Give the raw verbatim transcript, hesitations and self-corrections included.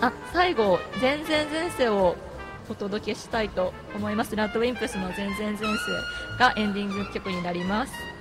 あ、最後、前前前世をお届けしたいと思います。ラッドウィンプスの前前前世がエンディング曲になります。